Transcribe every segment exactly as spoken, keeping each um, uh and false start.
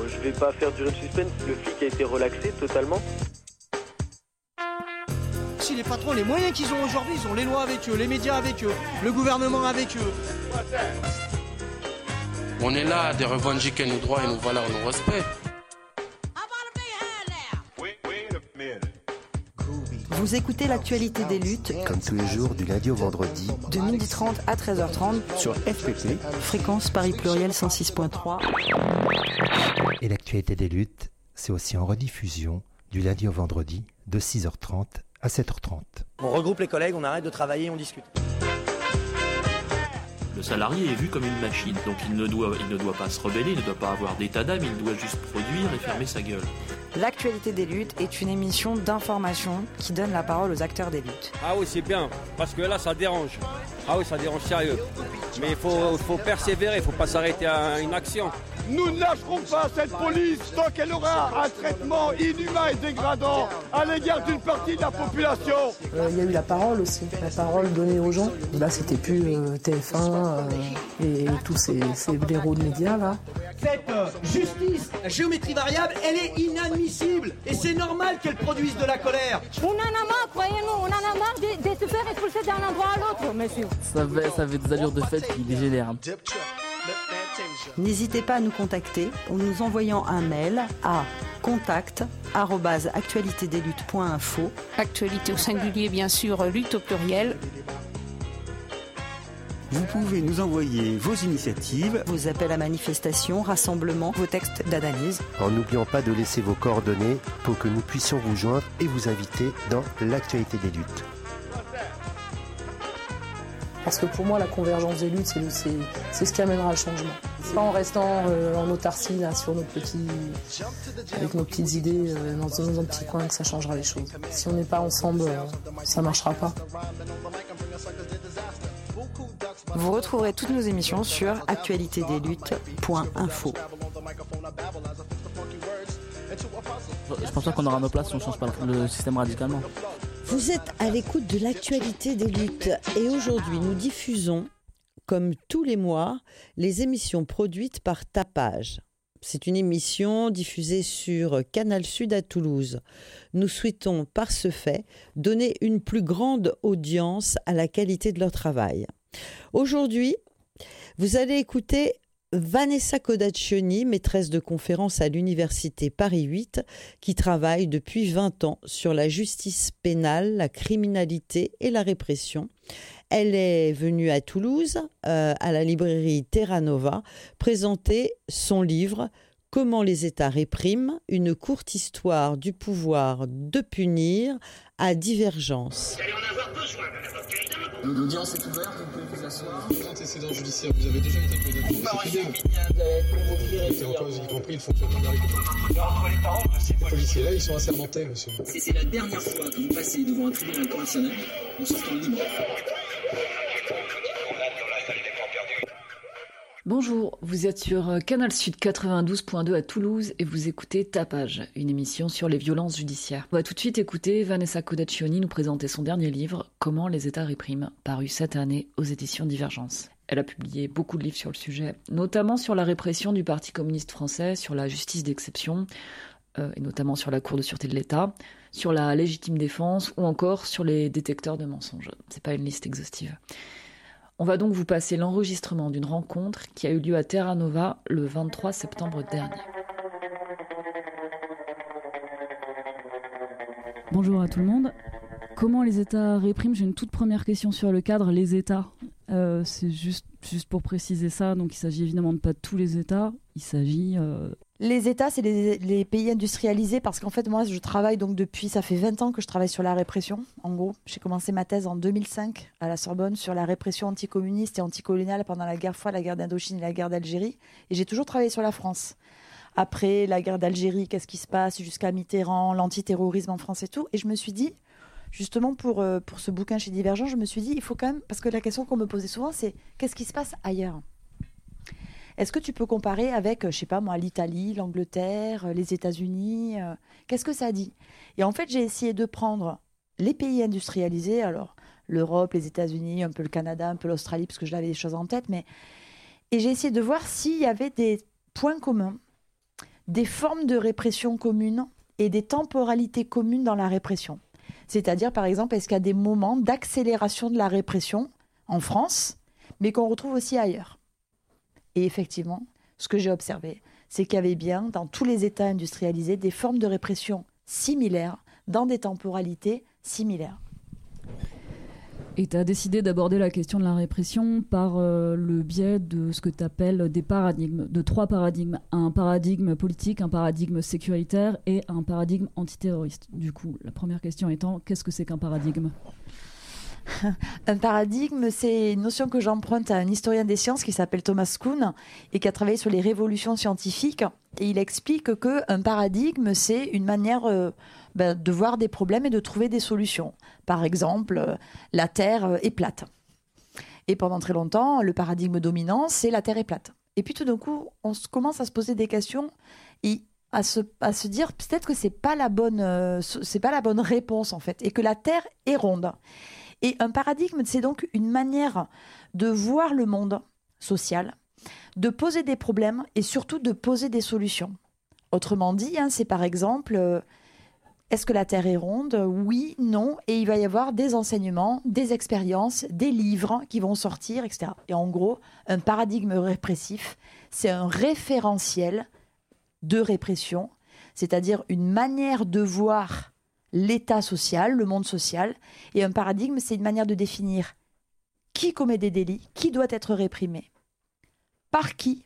je vais pas faire durer le suspense, le flic a été relaxé totalement. Si les patrons, les moyens qu'ils ont aujourd'hui, ils ont les lois avec eux, les médias avec eux, le gouvernement avec eux. On est là de revendiquer nos droits et nos valeurs, nos respects. Vous écoutez l'actualité des luttes, comme tous les jours du lundi au vendredi, de midi trente à treize heures trente, sur F P P, fréquence Paris Pluriel cent six point trois. Et l'actualité des luttes, c'est aussi en rediffusion du lundi au vendredi de six heures trente à sept heures trente. On regroupe les collègues, on arrête de travailler, on discute. Le salarié est vu comme une machine, donc il ne doit, il ne doit pas se rebeller, il ne doit pas avoir d'état d'âme, il doit juste produire et fermer sa gueule. L'actualité des luttes est une émission d'information qui donne la parole aux acteurs des luttes. Ah oui, c'est bien, parce que là, ça dérange. Ah oui, ça dérange sérieux. Mais il faut, faut persévérer, il ne faut pas s'arrêter à une action. Nous ne lâcherons pas cette police tant qu'elle aura un traitement inhumain et dégradant à l'égard d'une partie de la population. Il euh, y a eu la parole aussi, la parole donnée aux gens. Là, c'était plus euh, T F un euh, et, et tous ces, ces blaireaux de médias là. Cette euh, justice, la géométrie variable, elle est inadmissible et c'est normal qu'elle produise de la colère. On en a marre, croyez-nous, on en a marre de, de se faire expulser d'un endroit à l'autre, monsieur. Ça avait, ça avait des allures de fête qui dégénèrent. N'hésitez pas à nous contacter en nous envoyant un mail à contact arobase actualité des luttes point info. Actualité au singulier, bien sûr, lutte au pluriel. Vous pouvez nous envoyer vos initiatives, vos appels à manifestation, rassemblements, vos textes d'analyse. En n'oubliant pas de laisser vos coordonnées pour que nous puissions vous joindre et vous inviter dans l'actualité des luttes. Parce que pour moi, la convergence des luttes, c'est, c'est, c'est ce qui amènera le changement. C'est pas en restant euh, en autarcie, là, sur nos petits, avec nos petites idées, euh, dans, dans un petit coin, que ça changera les choses. Si on n'est pas ensemble, euh, ça marchera pas. Vous retrouverez toutes nos émissions sur actualité des luttes point info. Je pense pas qu'on aura nos places si on ne change pas le système radicalement. Vous êtes à l'écoute de l'actualité des luttes et aujourd'hui nous diffusons, comme tous les mois, les émissions produites par Tapage. C'est une émission diffusée sur Canal Sud à Toulouse. Nous souhaitons par ce fait donner une plus grande audience à la qualité de leur travail. Aujourd'hui, vous allez écouter Vanessa Codaccioni, maîtresse de conférences à l'Université Paris huit, qui travaille depuis vingt ans sur la justice pénale, la criminalité et la répression. Elle est venue à Toulouse, euh, à la librairie Terra Nova, présenter son livre « Comment les États répriment, une courte histoire du pouvoir de punir à divergence ». L'audience est ouverte, vous pouvez vous asseoir. Antécédent judiciaire, vous avez déjà été condamné. Vous parlez bien d'être convoqué. C'est encore, y compris le fonctionnement de la République. Les policiers là, ils sont assermentés, monsieur. C'est, c'est la dernière fois que vous passez devant un tribunal correctionnel en sortant libre. Bonjour, vous êtes sur Canal Sud quatre-vingt-douze point deux à Toulouse et vous écoutez Tapage, une émission sur les violences judiciaires. On va tout de suite écouter Vanessa Codaccioni nous présenter son dernier livre, Comment les États répriment, paru cette année aux éditions Divergence. Elle a publié beaucoup de livres sur le sujet, notamment sur la répression du Parti communiste français, sur la justice d'exception, euh, et notamment sur la Cour de sûreté de l'État, sur la légitime défense ou encore sur les détecteurs de mensonges. C'est pas une liste exhaustive. On va donc vous passer l'enregistrement d'une rencontre qui a eu lieu à Terra Nova le vingt-trois septembre dernier. Bonjour à tout le monde. Comment les États répriment ? J'ai une toute première question sur le cadre, les États. Euh, c'est juste, juste pour préciser ça, donc il ne s'agit évidemment de pas de tous les États, il s'agit... Euh... Les États, c'est les, les pays industrialisés, parce qu'en fait, moi, je travaille donc depuis, ça fait vingt ans que je travaille sur la répression, en gros. J'ai commencé ma thèse en deux mille cinq à la Sorbonne sur la répression anticommuniste et anticoloniale pendant la guerre froide, la guerre d'Indochine et la guerre d'Algérie, et j'ai toujours travaillé sur la France. Après la guerre d'Algérie, qu'est-ce qui se passe jusqu'à Mitterrand, l'antiterrorisme en France et tout, et je me suis dit... Justement, pour, euh, pour ce bouquin chez Divergent, je me suis dit, il faut quand même... Parce que la question qu'on me posait souvent, c'est qu'est-ce qui se passe ailleurs ? Est-ce que tu peux comparer avec, je sais pas moi, l'Italie, l'Angleterre, les États-Unis euh, Qu'est-ce que ça dit ? Et en fait, j'ai essayé de prendre les pays industrialisés, alors l'Europe, les États-Unis, un peu le Canada, un peu l'Australie, parce que je l'avais des choses en tête, mais... Et j'ai essayé de voir s'il y avait des points communs des formes de répression communes et des temporalités communes dans la répression. C'est-à-dire, par exemple, est-ce qu'il y a des moments d'accélération de la répression en France, mais qu'on retrouve aussi ailleurs. Et effectivement, ce que j'ai observé, c'est qu'il y avait bien, dans tous les États industrialisés, des formes de répression similaires, dans des temporalités similaires. Et tu as décidé d'aborder la question de la répression par euh, le biais de ce que tu appelles des paradigmes, de trois paradigmes. Un paradigme politique, un paradigme sécuritaire et un paradigme antiterroriste. Du coup, la première question étant, qu'est-ce que c'est qu'un paradigme ? Un paradigme, c'est une notion que j'emprunte à un historien des sciences qui s'appelle Thomas Kuhn et qui a travaillé sur les révolutions scientifiques. Et il explique qu'un paradigme, c'est une manière euh, ben, de voir des problèmes et de trouver des solutions. Par exemple, euh, la Terre est plate. Et pendant très longtemps, le paradigme dominant, c'est la Terre est plate. Et puis tout d'un coup, on commence à se poser des questions et à se, à se dire peut-être que c'est pas la bonne, euh, c'est pas la bonne réponse en fait, et que la Terre est ronde. Et un paradigme, c'est donc une manière de voir le monde social, de poser des problèmes et surtout de poser des solutions. Autrement dit, hein, c'est par exemple, euh, est-ce que la Terre est ronde ? Oui, non. Et il va y avoir des enseignements, des expériences, des livres qui vont sortir, et cetera. Et en gros, un paradigme répressif, c'est un référentiel de répression, c'est-à-dire une manière de voir l'état social, le monde social. Et un paradigme, c'est une manière de définir qui commet des délits, qui doit être réprimé, par qui,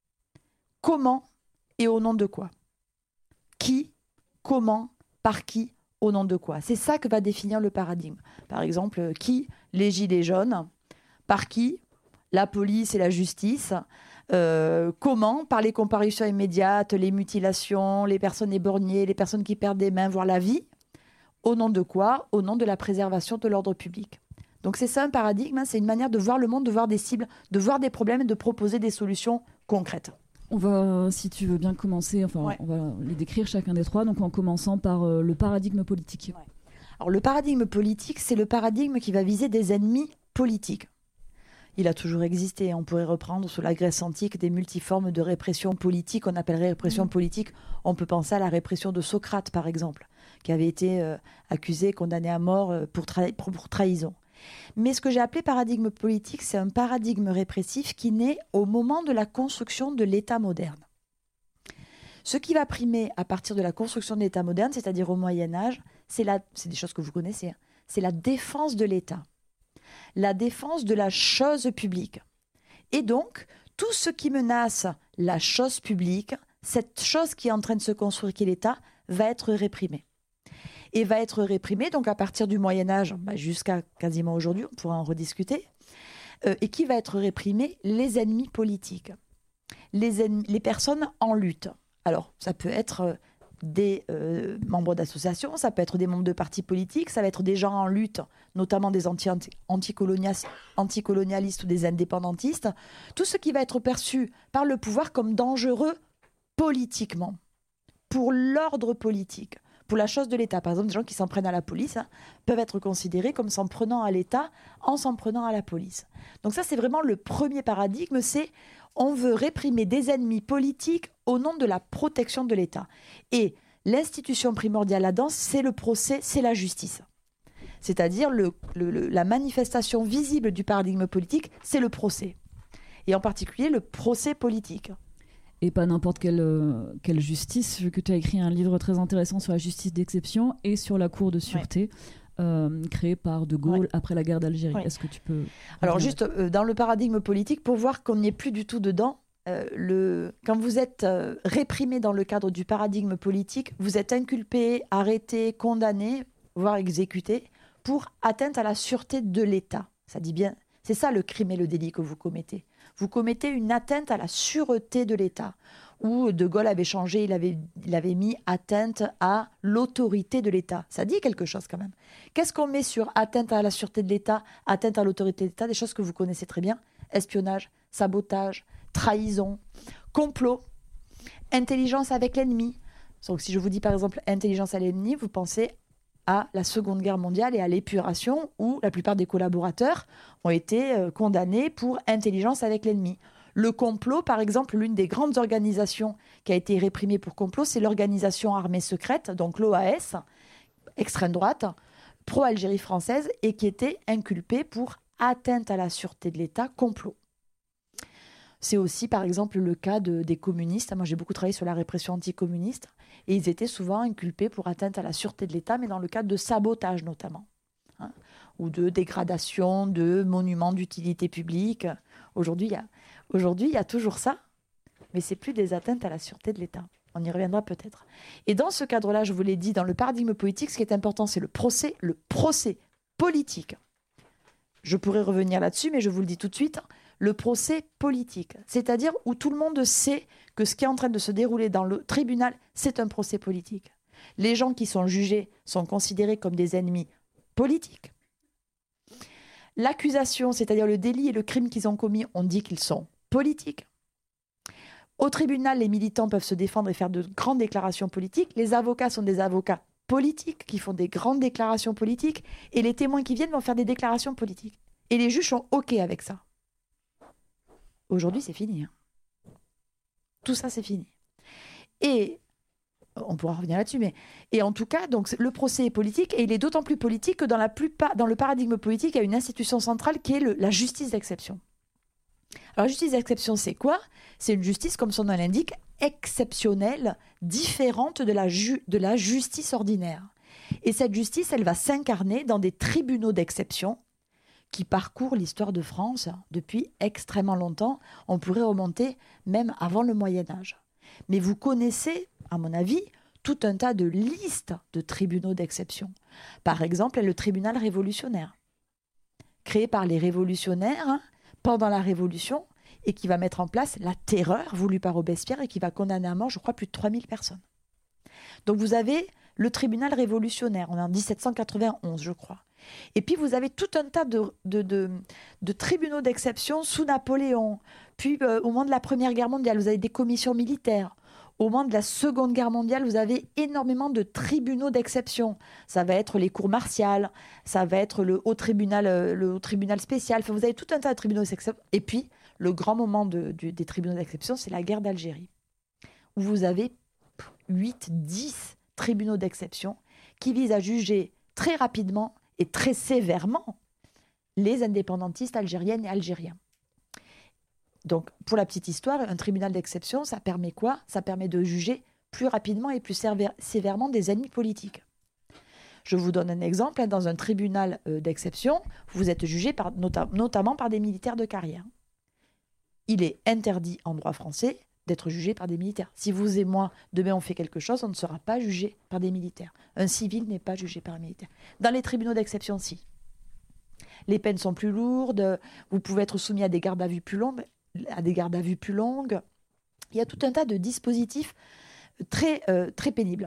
comment et au nom de quoi. Qui, comment, par qui, au nom de quoi. C'est ça que va définir le paradigme. Par exemple, qui, les gilets jaunes, par qui, la police et la justice, euh, comment, par les comparutions immédiates, les mutilations, les personnes éborgnées, les personnes qui perdent des mains, voire la vie. Au nom de quoi ? Au nom de la préservation de l'ordre public. Donc c'est ça un paradigme, hein, c'est une manière de voir le monde, de voir des cibles, de voir des problèmes et de proposer des solutions concrètes. On va, si tu veux bien commencer, enfin ouais. on va les décrire chacun des trois, donc en commençant par euh, le paradigme politique. Ouais. Alors le paradigme politique, c'est le paradigme qui va viser des ennemis politiques. Il a toujours existé, on pourrait reprendre sous la Grèce antique des multiformes de répression politique, on appellerait répression mmh. politique. On peut penser à la répression de Socrate par exemple, qui avait été euh, accusé, condamné à mort euh, pour, tra- pour, pour trahison. Mais ce que j'ai appelé paradigme politique, c'est un paradigme répressif qui naît au moment de la construction de l'État moderne. Ce qui va primer à partir de la construction de l'État moderne, c'est-à-dire au Moyen-Âge, c'est, la, c'est des choses que vous connaissez, hein, c'est la défense de l'État, la défense de la chose publique. Et donc, tout ce qui menace la chose publique, cette chose qui est en train de se construire, qui est l'État, va être réprimé. Et va être réprimé, donc à partir du Moyen-Âge bah, jusqu'à quasiment aujourd'hui, on pourra en rediscuter, euh, et qui va être réprimé les ennemis politiques, les, ennemis, les personnes en lutte. Alors, ça peut être des euh, membres d'associations, ça peut être des membres de partis politiques, ça va être des gens en lutte, notamment des anti- anticolonialistes, anticolonialistes ou des indépendantistes, tout ce qui va être perçu par le pouvoir comme dangereux politiquement, pour l'ordre politique. Pour la chose de l'État. Par exemple, des gens qui s'en prennent à la police hein, peuvent être considérés comme s'en prenant à l'État en s'en prenant à la police. Donc ça, c'est vraiment le premier paradigme, c'est on veut réprimer des ennemis politiques au nom de la protection de l'État. Et l'institution primordiale là-dedans, c'est le procès, c'est la justice. C'est-à-dire le, le, le, la manifestation visible du paradigme politique, c'est le procès. Et en particulier, le procès politique. Et pas n'importe quelle, euh, quelle justice, vu que tu as écrit un livre très intéressant sur la justice d'exception et sur la Cour de sûreté, ouais. euh, créée par De Gaulle ouais. après la guerre d'Algérie. Ouais. Est-ce que tu peux... Alors juste, euh, dans le paradigme politique, pour voir qu'on n'y est plus du tout dedans, euh, le... quand vous êtes euh, réprimé dans le cadre du paradigme politique, vous êtes inculpé, arrêté, condamné, voire exécuté, pour atteinte à la sûreté de l'État. Ça dit bien, c'est ça le crime et le délit que vous commettez. Vous commettez une atteinte à la sûreté de l'État. Où De Gaulle avait changé, il avait, il avait mis atteinte à l'autorité de l'État. Ça dit quelque chose quand même. Qu'est-ce qu'on met sur atteinte à la sûreté de l'État, atteinte à l'autorité de l'État? Des choses que vous connaissez très bien. Espionnage, sabotage, trahison, complot, intelligence avec l'ennemi. Donc si je vous dis par exemple intelligence à l'ennemi, vous pensez à la Seconde Guerre mondiale et à l'épuration où la plupart des collaborateurs ont été euh, condamnés pour intelligence avec l'ennemi. Le complot, par exemple, l'une des grandes organisations qui a été réprimée pour complot, c'est l'organisation armée secrète, donc l'O A S, extrême droite, pro-Algérie française, et qui était inculpée pour atteinte à la sûreté de l'État, complot. C'est aussi, par exemple, le cas de, des communistes. Moi, j'ai beaucoup travaillé sur la répression anticommuniste, et ils étaient souvent inculpés pour atteinte à la sûreté de l'État, mais dans le cadre de sabotage notamment, hein, ou de dégradation de monuments d'utilité publique. Aujourd'hui, il y a, aujourd'hui, il y a toujours ça, mais c'est plus des atteintes à la sûreté de l'État. On y reviendra peut-être. Et dans ce cadre-là, je vous l'ai dit, dans le paradigme politique, ce qui est important, c'est le procès, le procès politique. Je pourrais revenir là-dessus, mais je vous le dis tout de suite, le procès politique, c'est-à-dire où tout le monde sait que ce qui est en train de se dérouler dans le tribunal, c'est un procès politique. Les gens qui sont jugés sont considérés comme des ennemis politiques. L'accusation, c'est-à-dire le délit et le crime qu'ils ont commis, on dit qu'ils sont politiques. Au tribunal, les militants peuvent se défendre et faire de grandes déclarations politiques. Les avocats sont des avocats politiques qui font des grandes déclarations politiques et les témoins qui viennent vont faire des déclarations politiques. Et les juges sont OK avec ça. Aujourd'hui, c'est fini. Hein. Tout ça, c'est fini. Et on pourra revenir là-dessus, mais et en tout cas, donc le procès est politique et il est d'autant plus politique que dans la plupart, dans le paradigme politique, il y a une institution centrale qui est le, la justice d'exception. Alors, la justice d'exception, c'est quoi ? C'est une justice, comme son nom l'indique, exceptionnelle, différente de la, ju- de la justice ordinaire. Et cette justice, elle va s'incarner dans des tribunaux d'exception qui parcourent l'histoire de France depuis extrêmement longtemps. On pourrait remonter même avant le Moyen-Âge. Mais vous connaissez, à mon avis, tout un tas de listes de tribunaux d'exception. Par exemple, le tribunal révolutionnaire, créé par les révolutionnaires hein, pendant la Révolution, et qui va mettre en place la terreur voulue par Robespierre et qui va condamner à mort, je crois, plus de trois mille personnes. Donc vous avez le tribunal révolutionnaire, on est en dix-sept cent quatre-vingt-onze, je crois. Et puis vous avez tout un tas de, de, de, de tribunaux d'exception sous Napoléon. Puis euh, au moment de la Première Guerre mondiale, vous avez des commissions militaires. Au moment de la Seconde Guerre mondiale, vous avez énormément de tribunaux d'exception. Ça va être les cours martiales, ça va être le haut tribunal, euh, le haut tribunal spécial. Enfin, vous avez tout un tas de tribunaux d'exception. Et puis, le grand moment de, de, des tribunaux d'exception, c'est la guerre d'Algérie, où vous avez huit, dix tribunaux d'exception qui visent à juger très rapidement et très sévèrement les indépendantistes algériennes et algériens. Donc, pour la petite histoire, un tribunal d'exception, ça permet quoi ? Ça permet de juger plus rapidement et plus sévèrement des ennemis politiques. Je vous donne un exemple. Dans un tribunal d'exception, vous êtes jugé par, nota- notamment par des militaires de carrière. Il est interdit en droit français d'être jugé par des militaires. Si vous et moi, demain, on fait quelque chose, on ne sera pas jugé par des militaires. Un civil n'est pas jugé par un militaire. Dans les tribunaux d'exception, si. Les peines sont plus lourdes, vous pouvez être soumis à des gardes à vue plus longues, à des gardes à vue plus longues. Il y a tout un tas de dispositifs très, euh, très pénibles.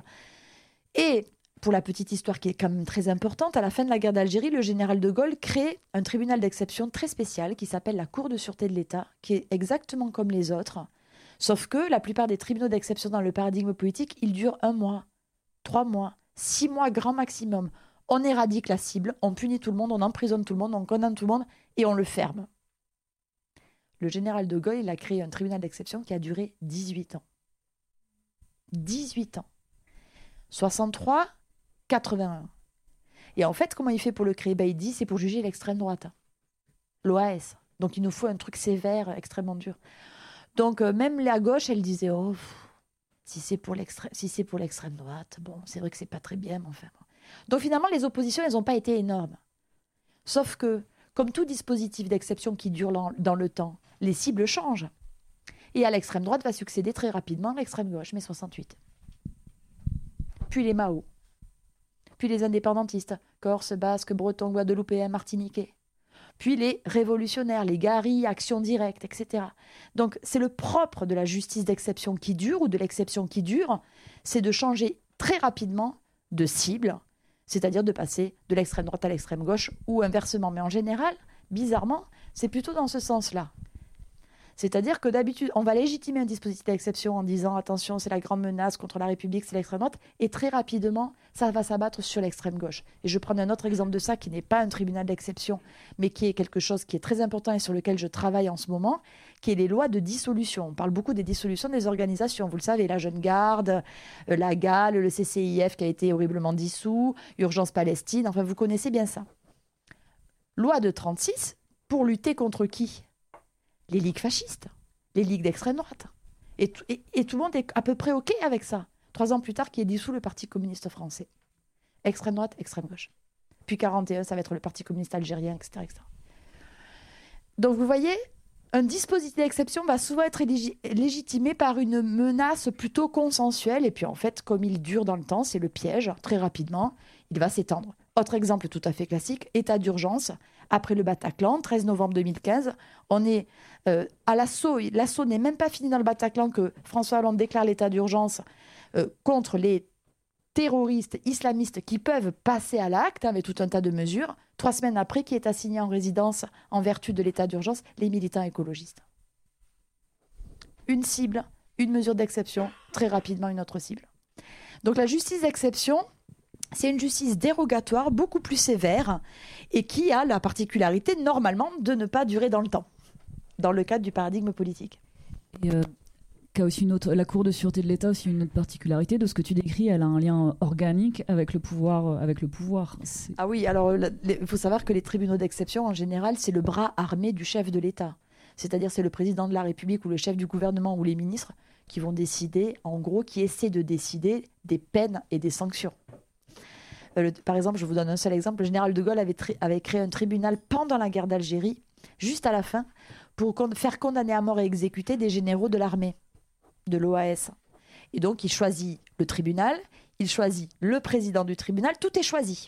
Et pour la petite histoire qui est quand même très importante, à la fin de la guerre d'Algérie, le général de Gaulle crée un tribunal d'exception très spécial qui s'appelle la Cour de sûreté de l'État, qui est exactement comme les autres, sauf que la plupart des tribunaux d'exception dans le paradigme politique, ils durent un mois, trois mois, six mois grand maximum. On éradique la cible, on punit tout le monde, on emprisonne tout le monde, on condamne tout le monde et on le ferme. Le général de Gaulle, il a créé un tribunal d'exception qui a duré dix-huit ans. dix-huit ans. soixante-trois, quatre-vingt-un. Et en fait, comment il fait pour le créer ? Ben, il dit c'est pour juger l'extrême droite. L'O A S. Donc il nous faut un truc sévère, extrêmement dur. Donc euh, même la gauche, elle disait oh, pff, si c'est pour l'extrême, si c'est pour l'extrême droite, bon, c'est vrai que c'est pas très bien, mais enfin. Bon. Donc finalement, les oppositions, elles n'ont pas été énormes. Sauf que, comme tout dispositif d'exception qui dure dans le temps, les cibles changent. Et à l'extrême droite va succéder très rapidement l'extrême gauche, mai soixante-huit. Puis les Mao. Puis les indépendantistes, Corse, Basque, Breton, Guadeloupéens, Martiniquais. Puis les révolutionnaires, les Gary, Action Directe, et cetera. Donc c'est le propre de la justice d'exception qui dure, ou de l'exception qui dure, c'est de changer très rapidement de cible, c'est-à-dire de passer de l'extrême droite à l'extrême gauche, ou inversement. Mais en général, bizarrement, c'est plutôt dans ce sens-là. C'est-à-dire que d'habitude, on va légitimer un dispositif d'exception en disant attention, c'est la grande menace contre la République, c'est l'extrême droite, et très rapidement, ça va s'abattre sur l'extrême gauche. Et je prends un autre exemple de ça qui n'est pas un tribunal d'exception, mais qui est quelque chose qui est très important et sur lequel je travaille en ce moment, qui est les lois de dissolution. On parle beaucoup des dissolutions des organisations. Vous le savez, la Jeune Garde, euh, la G A L, le C C I F qui a été horriblement dissous, Urgence Palestine, enfin vous connaissez bien ça. Loi de trente-six, pour lutter contre qui ? Les ligues fascistes, les ligues d'extrême droite. Et, t- et, et tout le monde est à peu près OK avec ça. Trois ans plus tard, qui est dissous le Parti communiste français. Extrême droite, extrême gauche. Puis quarante et un, ça va être le Parti communiste algérien, et cetera, et cetera. Donc vous voyez, un dispositif d'exception va souvent être lég- légitimé par une menace plutôt consensuelle. Et puis en fait, comme il dure dans le temps, c'est le piège, très rapidement, il va s'étendre. Autre exemple tout à fait classique, état d'urgence. Après le Bataclan, treize novembre deux mille quinze, on est euh, à l'assaut. L'assaut n'est même pas fini dans le Bataclan que François Hollande déclare l'état d'urgence euh, contre les terroristes islamistes qui peuvent passer à l'acte avec tout un tas de mesures. Trois semaines après, qui est assigné en résidence en vertu de l'état d'urgence, les militants écologistes. Une cible, une mesure d'exception, très rapidement une autre cible. Donc la justice d'exception, c'est une justice dérogatoire, beaucoup plus sévère, et qui a la particularité, normalement, de ne pas durer dans le temps, dans le cadre du paradigme politique. Et euh, qu'a aussi une autre, la Cour de sûreté de l'État a aussi une autre particularité de ce que tu décris, elle a un lien organique avec le pouvoir. Avec le pouvoir. C'est... Ah oui, alors il faut savoir que les tribunaux d'exception, en général, c'est le bras armé du chef de l'État. C'est-à-dire c'est le président de la République ou le chef du gouvernement ou les ministres qui vont décider, en gros, qui essaient de décider des peines et des sanctions. Le, par exemple, je vous donne un seul exemple. Le général de Gaulle avait, tri- avait créé un tribunal pendant la guerre d'Algérie, juste à la fin, pour con- faire condamner à mort et exécuter des généraux de l'armée, de l'O A S. Et donc, il choisit le tribunal, il choisit le président du tribunal, tout est choisi.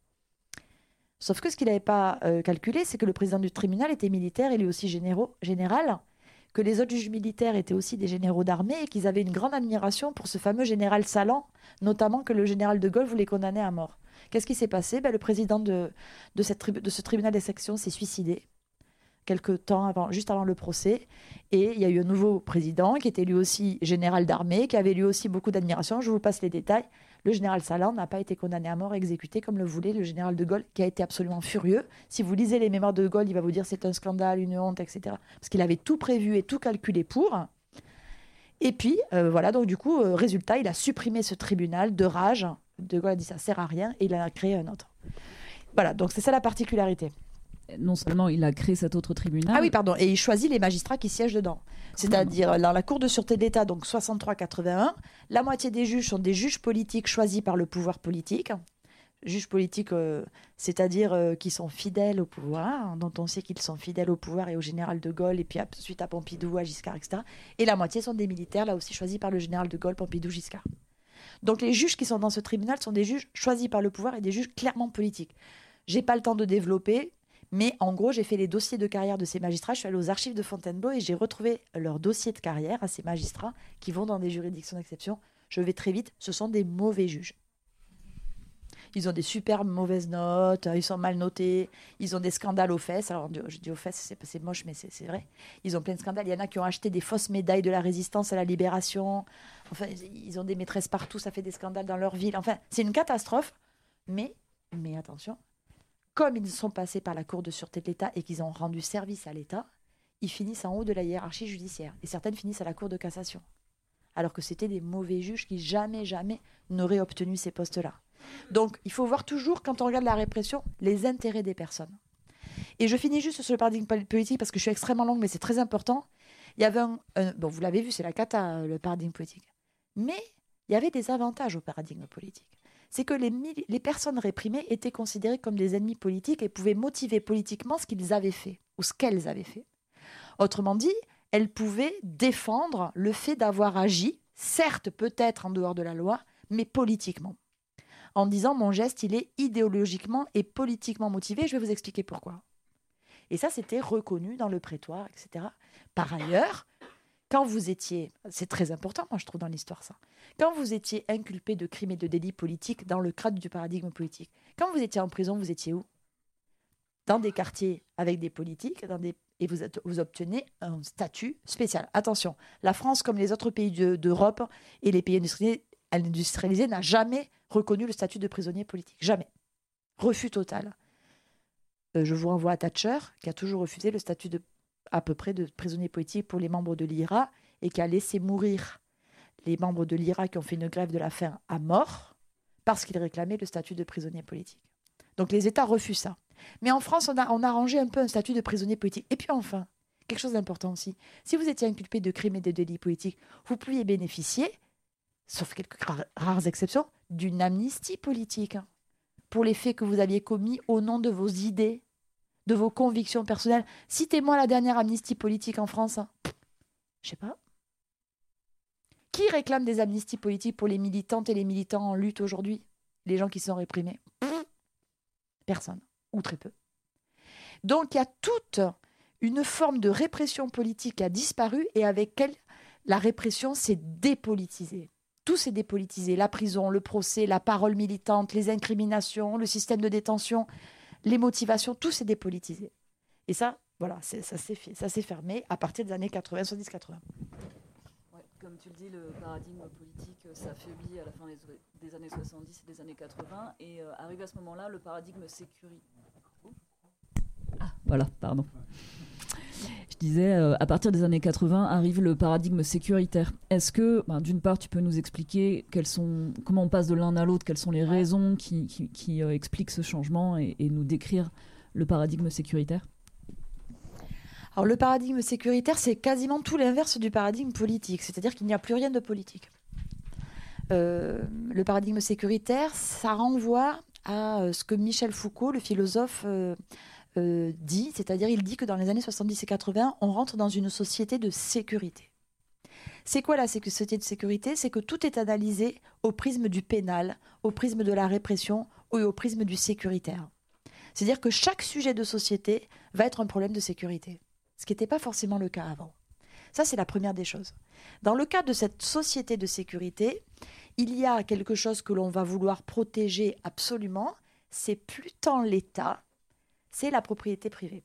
Sauf que ce qu'il n'avait pas euh, calculé, c'est que le président du tribunal était militaire et lui aussi généraux, général, que les autres juges militaires étaient aussi des généraux d'armée et qu'ils avaient une grande admiration pour ce fameux général Salan, notamment que le général de Gaulle voulait condamner à mort. Qu'est-ce qui s'est passé ? Ben, le président de, de, cette tribu, de ce tribunal d'exception s'est suicidé quelque temps avant, juste avant le procès. Et il y a eu un nouveau président qui était lui aussi général d'armée, qui avait lui aussi beaucoup d'admiration. Je vous passe les détails. Le général Salan n'a pas été condamné à mort, exécuté comme le voulait le général de Gaulle, qui a été absolument furieux. Si vous lisez les mémoires de Gaulle, il va vous dire c'est un scandale, une honte, et cetera. Parce qu'il avait tout prévu et tout calculé pour. Et puis, euh, voilà, donc du coup, euh, résultat, il a supprimé ce tribunal de rage. De Gaulle a dit ça sert à rien et il en a créé un autre. Voilà, donc c'est ça la particularité. Non seulement il a créé cet autre tribunal. Ah oui, pardon, et il choisit les magistrats qui siègent dedans. C'est-à-dire, dans la Cour de sûreté de l'État, donc soixante-trois quatre-vingt-un, la moitié des juges sont des juges politiques choisis par le pouvoir politique. Juges politiques, euh, c'est-à-dire euh, qui sont fidèles au pouvoir, dont on sait qu'ils sont fidèles au pouvoir et au général de Gaulle, et puis ensuite à Pompidou, à Giscard, et cetera. Et la moitié sont des militaires, là aussi choisis par le général de Gaulle, Pompidou, Giscard. Donc les juges qui sont dans ce tribunal sont des juges choisis par le pouvoir et des juges clairement politiques. J'ai pas le temps de développer, mais en gros, j'ai fait les dossiers de carrière de ces magistrats. Je suis allée aux archives de Fontainebleau et j'ai retrouvé leur dossier de carrière à ces magistrats qui vont dans des juridictions d'exception. Je vais très vite, ce sont des mauvais juges. Ils ont des super mauvaises notes, ils sont mal notés, ils ont des scandales aux fesses. Alors, je dis aux fesses, c'est, c'est moche, mais c'est, c'est vrai. Ils ont plein de scandales. Il y en a qui ont acheté des fausses médailles de la résistance à la libération. Enfin, ils ont des maîtresses partout, ça fait des scandales dans leur ville. Enfin, c'est une catastrophe. Mais, mais attention, comme ils sont passés par la Cour de sûreté de l'État et qu'ils ont rendu service à l'État, ils finissent en haut de la hiérarchie judiciaire. Et certaines finissent à la Cour de cassation. Alors que c'était des mauvais juges qui jamais, jamais n'auraient obtenu ces postes-là. Donc, il faut voir toujours, quand on regarde la répression, les intérêts des personnes. Et je finis juste sur le paradigme politique parce que je suis extrêmement longue, mais c'est très important. Il y avait un, un, bon, vous l'avez vu, c'est la cata, le paradigme politique. Mais il y avait des avantages au paradigme politique. C'est que les, les personnes réprimées étaient considérées comme des ennemis politiques et pouvaient motiver politiquement ce qu'ils avaient fait ou ce qu'elles avaient fait. Autrement dit, elles pouvaient défendre le fait d'avoir agi, certes peut-être en dehors de la loi, mais politiquement. En disant mon geste, il est idéologiquement et politiquement motivé, je vais vous expliquer pourquoi. Et ça, c'était reconnu dans le prétoire, et cetera. Par ailleurs, quand vous étiez, c'est très important, moi je trouve dans l'histoire ça, quand vous étiez inculpé de crimes et de délits politiques dans le cadre du paradigme politique, quand vous étiez en prison, vous étiez où ? Dans des quartiers avec des politiques, dans des et vous, êtes, vous obtenez un statut spécial. Attention, la France, comme les autres pays de, d'Europe et les pays industrialisés, industrialisés, n'a jamais reconnu le statut de prisonnier politique. Jamais. Refus total. Euh, je vous renvoie à Thatcher, qui a toujours refusé le statut de, à peu près de prisonnier politique pour les membres de l'I R A et qui a laissé mourir les membres de l'I R A qui ont fait une grève de la faim à mort parce qu'ils réclamaient le statut de prisonnier politique. Donc les États refusent ça. Mais en France, on a, on a arrangé un peu un statut de prisonnier politique. Et puis enfin, quelque chose d'important aussi, si vous étiez inculpé de crimes et de délits politiques, vous pouviez bénéficier, sauf quelques rares, rares exceptions, d'une amnistie politique pour les faits que vous aviez commis au nom de vos idées, de vos convictions personnelles. Citez-moi la dernière amnistie politique en France. Je sais pas. Qui réclame des amnisties politiques pour les militantes et les militants en lutte aujourd'hui? Les gens qui sont réprimés? Personne, ou très peu. Donc il y a toute une forme de répression politique qui a disparu et avec elle, la répression s'est dépolitisée. Tout s'est dépolitisé. La prison, le procès, la parole militante, les incriminations, le système de détention, les motivations, tout s'est dépolitisé. Et ça, voilà, c'est, ça, s'est fait, ça s'est fermé à partir des années quatre-vingts, soixante-dix quatre-vingts. Comme tu le dis, le paradigme politique s'affaiblit à la fin des, des années soixante-dix et des années quatre-vingts. Et euh, arrive à ce moment-là, le paradigme sécuritaire. Ah, voilà, pardon. Je disais, euh, à partir des années quatre-vingts, arrive le paradigme sécuritaire. Est-ce que, ben, d'une part, tu peux nous expliquer quelles sont, comment on passe de l'un à l'autre, quelles sont les raisons qui, qui, qui euh, expliquent ce changement et, et nous décrire le paradigme sécuritaire ? Alors, le paradigme sécuritaire, c'est quasiment tout l'inverse du paradigme politique, c'est-à-dire qu'il n'y a plus rien de politique. Euh, le paradigme sécuritaire, ça renvoie à euh, ce que Michel Foucault, le philosophe, euh, euh, dit, c'est-à-dire il dit que dans les années soixante-dix et quatre-vingts, on rentre dans une société de sécurité. C'est quoi la société de sécurité? C'est que tout est analysé au prisme du pénal, au prisme de la répression et au prisme du sécuritaire. C'est-à-dire que chaque sujet de société va être un problème de sécurité. Ce qui n'était pas forcément le cas avant. Ça, c'est la première des choses. Dans le cas de cette société de sécurité, il y a quelque chose que l'on va vouloir protéger absolument, c'est plus tant l'État, c'est la propriété privée.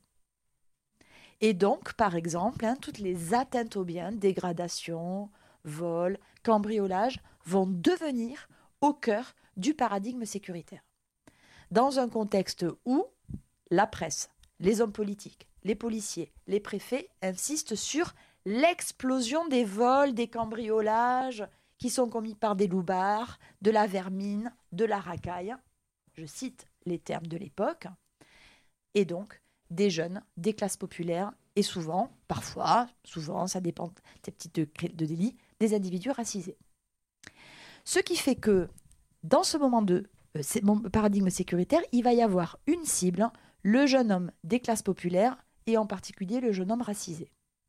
Et donc, par exemple, hein, toutes les atteintes aux biens, dégradation, vol, cambriolage, vont devenir au cœur du paradigme sécuritaire. Dans un contexte où la presse, les hommes politiques, les policiers, les préfets insistent sur l'explosion des vols, des cambriolages qui sont commis par des loupards, de la vermine, de la racaille. Je cite les termes de l'époque. Et donc, des jeunes, des classes populaires, et souvent, parfois, souvent, ça dépend des petits degrés de délit, des individus racisés. Ce qui fait que, dans ce moment de euh, mon paradigme sécuritaire, il va y avoir une cible, le jeune homme des classes populaires, et en particulier le jeune homme racisé,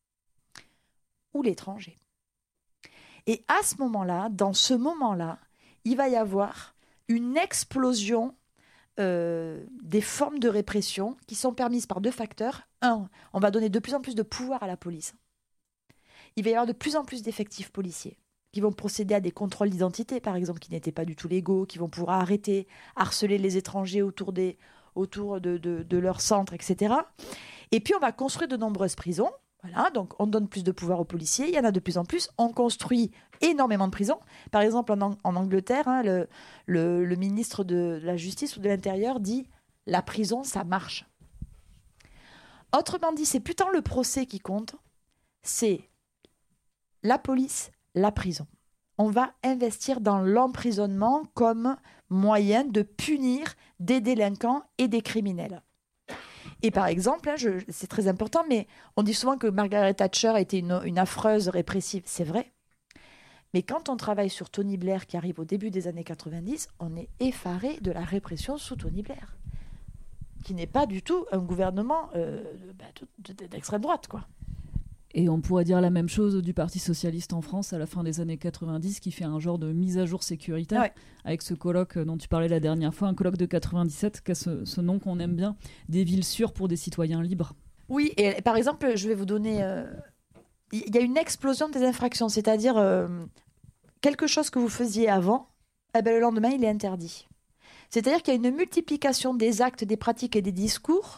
ou l'étranger. Et à ce moment-là, dans ce moment-là, il va y avoir une explosion euh, des formes de répression qui sont permises par deux facteurs. Un, on va donner de plus en plus de pouvoir à la police. Il va y avoir de plus en plus d'effectifs policiers qui vont procéder à des contrôles d'identité, par exemple, qui n'étaient pas du tout légaux, qui vont pouvoir arrêter, harceler les étrangers autour, des, autour de, de, de leur centre, et cetera. Et puis, on va construire de nombreuses prisons. Voilà, donc on donne plus de pouvoir aux policiers. Il y en a de plus en plus. On construit énormément de prisons. Par exemple, en, en Angleterre, hein, le, le, le ministre de la Justice ou de l'Intérieur dit « la prison, ça marche ». Autrement dit, c'est plus tant le procès qui compte, c'est la police, la prison. On va investir dans l'emprisonnement comme moyen de punir des délinquants et des criminels. Et par exemple, hein, je, c'est très important, mais on dit souvent que Margaret Thatcher était une, une affreuse répressive. C'est vrai. Mais quand on travaille sur Tony Blair, qui arrive au début des années quatre-vingt-dix, on est effaré de la répression sous Tony Blair, qui n'est pas du tout un gouvernement euh, bah, d'extrême droite, quoi. Et on pourrait dire la même chose du Parti socialiste en France à la fin des années quatre-vingt-dix, qui fait un genre de mise à jour sécuritaire, ouais. Avec ce colloque dont tu parlais la dernière fois, un colloque de quatre-vingt-dix-sept, qui a ce, ce nom qu'on aime bien, des villes sûres pour des citoyens libres. Oui, et par exemple, je vais vous donner... Euh, il y a une explosion des infractions, c'est-à-dire euh, quelque chose que vous faisiez avant, eh ben, le lendemain, il est interdit. C'est-à-dire qu'il y a une multiplication des actes, des pratiques et des discours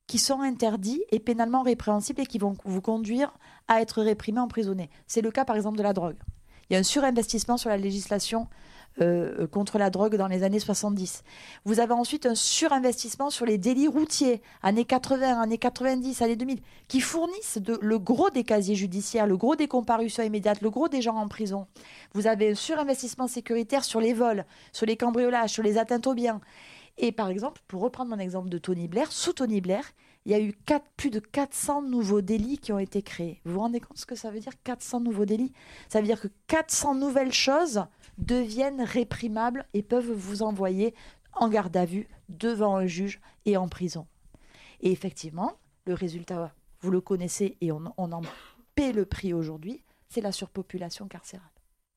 qui sont interdits et pénalement répréhensibles et qui vont vous conduire à être réprimé, emprisonné. C'est le cas par exemple de la drogue. Il y a un surinvestissement sur la législation euh, contre la drogue dans les années soixante-dix. Vous avez ensuite un surinvestissement sur les délits routiers, années quatre-vingts, années quatre-vingt-dix, années deux mille, qui fournissent de, le gros des casiers judiciaires, le gros des comparutions immédiates, le gros des gens en prison. Vous avez un surinvestissement sécuritaire sur les vols, sur les cambriolages, sur les atteintes aux biens. Et par exemple, pour reprendre mon exemple de Tony Blair, sous Tony Blair, il y a eu quatre, plus de quatre cents nouveaux délits qui ont été créés. Vous vous rendez compte ce que ça veut dire, quatre cents nouveaux délits? Ça veut dire que quatre cents nouvelles choses deviennent réprimables et peuvent vous envoyer en garde à vue, devant un juge et en prison. Et effectivement, le résultat, vous le connaissez et on, on en paie le prix aujourd'hui, c'est la surpopulation carcérale.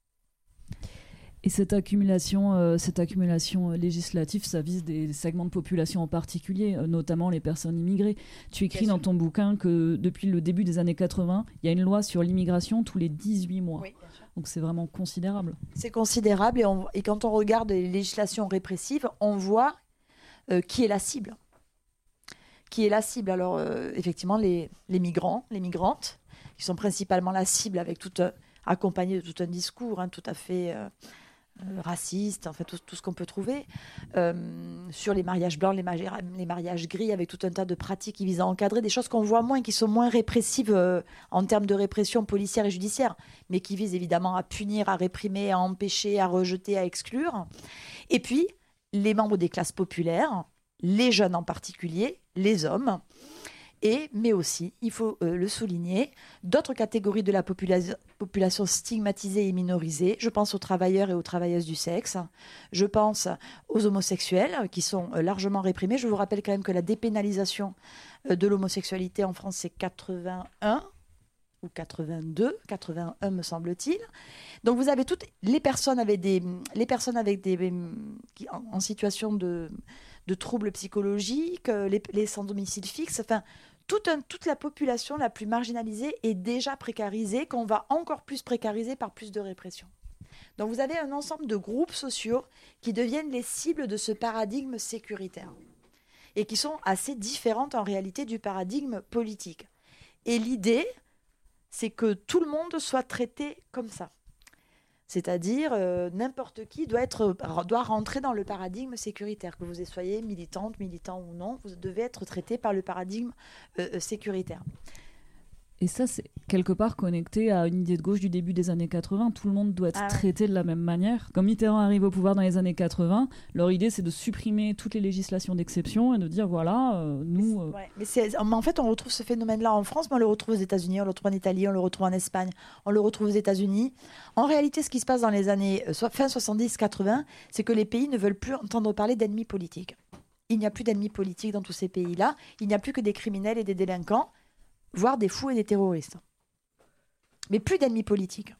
Et cette accumulation, euh, cette accumulation législative, ça vise des segments de population en particulier, euh, notamment les personnes immigrées. Tu écris dans ton bouquin que depuis le début des années quatre-vingts, il y a une loi sur l'immigration tous les dix-huit mois. Oui, donc c'est vraiment considérable. C'est considérable et, on, et quand on regarde les législations répressives, on voit euh, qui est la cible. Qui est la cible Alors euh, effectivement, les, les migrants, les migrantes, qui sont principalement la cible avec tout un, accompagné de tout un discours hein, tout à fait... Euh, Euh, raciste, en fait, tout, tout ce qu'on peut trouver, euh, sur les mariages blancs, les, mari- les mariages gris, avec tout un tas de pratiques qui visent à encadrer, des choses qu'on voit moins, qui sont moins répressives euh, en termes de répression policière et judiciaire, mais qui visent évidemment à punir, à réprimer, à empêcher, à rejeter, à exclure. Et puis, les membres des classes populaires, les jeunes en particulier, les hommes, et, mais aussi, il faut euh, le souligner, d'autres catégories de la popula- population stigmatisée et minorisée. Je pense aux travailleurs et aux travailleuses du sexe. Je pense aux homosexuels qui sont euh, largement réprimés. Je vous rappelle quand même que la dépénalisation euh, de l'homosexualité en France, c'est quatre-vingt-un ou quatre-vingt-deux, quatre-vingt-un me semble-t-il. Donc vous avez toutes les personnes avec des, les personnes avec des, qui, en, en situation de, de troubles psychologiques, les, les sans domicile fixe, enfin toute, un, toute la population la plus marginalisée est déjà précarisée, qu'on va encore plus précariser par plus de répression. Donc vous avez un ensemble de groupes sociaux qui deviennent les cibles de ce paradigme sécuritaire et qui sont assez différentes en réalité du paradigme politique. Et l'idée, c'est que tout le monde soit traité comme ça. C'est-à-dire, euh, n'importe qui doit, être, doit rentrer dans le paradigme sécuritaire. Que vous soyez militante, militant ou non, vous devez être traité par le paradigme euh, sécuritaire. Et ça, c'est quelque part connecté à une idée de gauche du début des années quatre-vingts. Tout le monde doit être ah. traité de la même manière. Quand Mitterrand arrive au pouvoir dans les années quatre-vingts, leur idée, c'est de supprimer toutes les législations d'exception et de dire, voilà, euh, nous... Euh... Ouais, mais, c'est, mais en fait, on retrouve ce phénomène-là en France, mais on le retrouve aux États-Unis, on le retrouve en Italie, on le retrouve en Espagne, on le retrouve aux États-Unis. En réalité, ce qui se passe dans les années euh, fin soixante-dix quatre-vingts, c'est que les pays ne veulent plus entendre parler d'ennemis politiques. Il n'y a plus d'ennemis politiques dans tous ces pays-là. Il n'y a plus que des criminels et des délinquants, voire des fous et des terroristes. Mais plus d'ennemis politiques.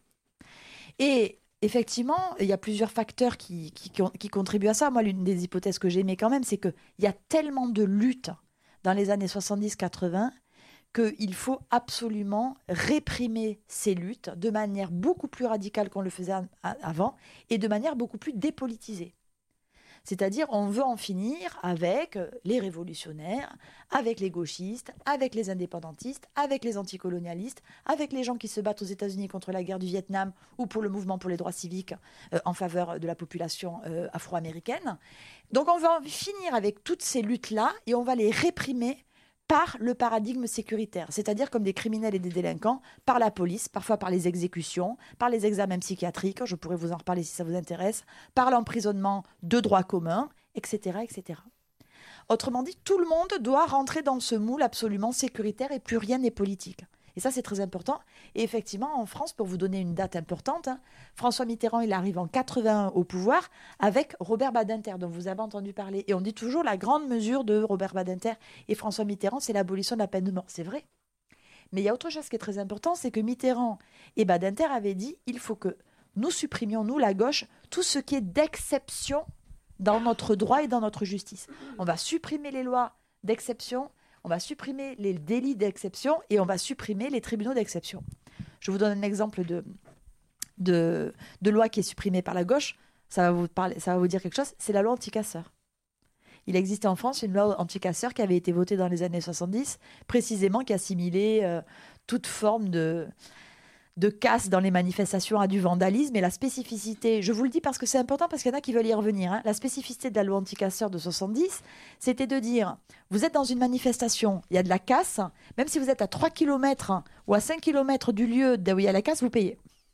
Et effectivement, il y a plusieurs facteurs qui, qui, qui contribuent à ça. Moi, l'une des hypothèses que j'aimais quand même, c'est qu'il y a tellement de luttes dans les années soixante-dix quatre-vingts qu'il faut absolument réprimer ces luttes de manière beaucoup plus radicale qu'on le faisait avant et de manière beaucoup plus dépolitisée. C'est-à-dire, on veut en finir avec les révolutionnaires, avec les gauchistes, avec les indépendantistes, avec les anticolonialistes, avec les gens qui se battent aux États-Unis contre la guerre du Vietnam ou pour le mouvement pour les droits civiques euh, en faveur de la population euh, afro-américaine. Donc, on va en finir avec toutes ces luttes-là et on va les réprimer par le paradigme sécuritaire, c'est-à-dire comme des criminels et des délinquants, par la police, parfois par les exécutions, par les examens psychiatriques, je pourrais vous en reparler si ça vous intéresse, par l'emprisonnement de droit commun, et cetera, et cetera. Autrement dit, tout le monde doit rentrer dans ce moule absolument sécuritaire et plus rien n'est politique. Et ça, c'est très important. Et effectivement, en France, pour vous donner une date importante, hein, François Mitterrand, il arrive en quatre-vingt-un au pouvoir avec Robert Badinter, dont vous avez entendu parler. Et on dit toujours la grande mesure de Robert Badinter et François Mitterrand, c'est l'abolition de la peine de mort. C'est vrai. Mais il y a autre chose qui est très important, c'est que Mitterrand et Badinter avaient dit il faut que nous supprimions, nous, la gauche, tout ce qui est d'exception dans notre droit et dans notre justice. On va supprimer les lois d'exception, on va supprimer les délits d'exception et on va supprimer les tribunaux d'exception. Je vous donne un exemple de, de, de loi qui est supprimée par la gauche. Ça va vous, parler, ça va vous dire quelque chose. C'est la loi anti-casseurs. il existait en France une loi anti-casseurs qui avait été votée dans les années soixante-dix, précisément qui assimilait euh, toute forme de, de casse dans les manifestations à du vandalisme. Et la spécificité, je vous le dis parce que c'est important, parce qu'il y en a qui veulent y revenir, hein, la spécificité de la loi anti-casseurs de soixante-dix, c'était de dire, vous êtes dans une manifestation, il y a de la casse, même si vous êtes à trois kilomètres ou à cinq kilomètres du lieu où il y a la casse, vous payez.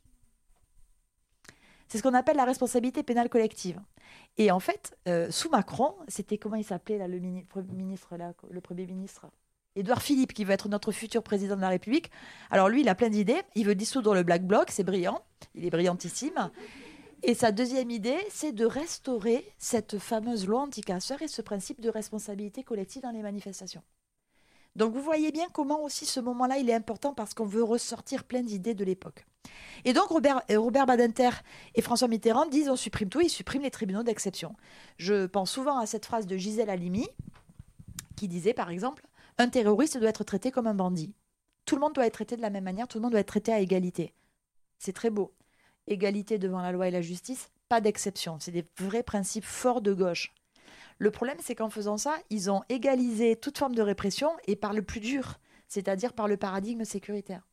C'est ce qu'on appelle la responsabilité pénale collective. Et en fait, euh, sous Macron, c'était comment il s'appelait là, le mini- ministre, là, le Premier ministre Édouard Philippe, qui veut être notre futur président de la République. Alors lui, il a plein d'idées. Il veut dissoudre le Black Bloc, c'est brillant. Il est brillantissime. Et sa deuxième idée, c'est de restaurer cette fameuse loi anti-casseurs et ce principe de responsabilité collective dans les manifestations. Donc vous voyez bien comment aussi ce moment-là, il est important parce qu'on veut ressortir plein d'idées de l'époque. Et donc Robert, euh, Robert Badinter et François Mitterrand disent on supprime tout, ils suppriment les tribunaux d'exception. Je pense souvent à cette phrase de Gisèle Halimi qui disait par exemple « Un terroriste doit être traité comme un bandit. Tout le monde doit être traité de la même manière, tout le monde doit être traité à égalité. » C'est très beau. Égalité devant la loi et la justice, pas d'exception. C'est des vrais principes forts de gauche. Le problème, c'est qu'en faisant ça, ils ont égalisé toute forme de répression et par le plus dur, c'est-à-dire par le paradigme sécuritaire.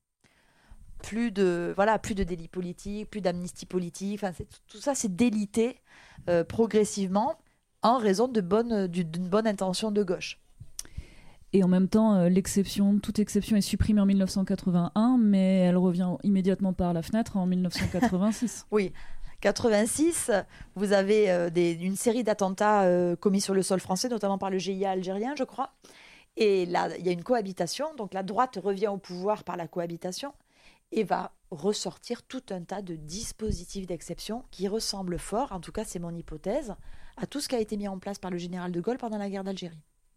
Plus de, voilà, plus de délits politiques, plus d'amnistie politique, enfin, c'est, tout ça, c'est délité euh, progressivement en raison de bonne, d'une bonne intention de gauche. Et en même temps, euh, l'exception, toute exception est supprimée en mille neuf cent quatre-vingt-un, mais elle revient immédiatement par la fenêtre en mille neuf cent quatre-vingt-six. Oui. quatre-vingt-six, vous avez euh, des, une série d'attentats euh, commis sur le sol français, notamment par le G I A algérien, je crois. Et là, il y a une cohabitation. Donc la droite revient au pouvoir par la cohabitation et va ressortir tout un tas de dispositifs d'exception qui ressemblent fort, en tout cas c'est mon hypothèse, à tout ce qui a été mis en place par le général de Gaulle pendant la guerre d'Algérie.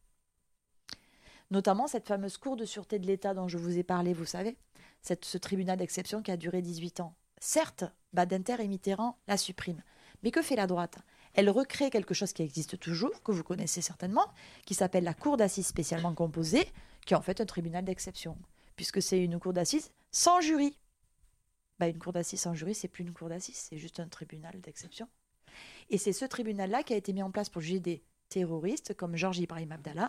Notamment cette fameuse cour de sûreté de l'État dont je vous ai parlé, vous savez, cette, ce tribunal d'exception qui a duré dix-huit ans. Certes, Badinter et Mitterrand la suppriment. Mais que fait la droite ? Elle recrée quelque chose qui existe toujours, que vous connaissez certainement, qui s'appelle la cour d'assises spécialement composée, qui est en fait un tribunal d'exception, puisque c'est une cour d'assises sans jury. Bah, une cour d'assises sans jury, c'est plus une cour d'assises, c'est juste un tribunal d'exception. Et c'est ce tribunal-là qui a été mis en place pour juger des terroristes comme Georges Ibrahim Abdallah,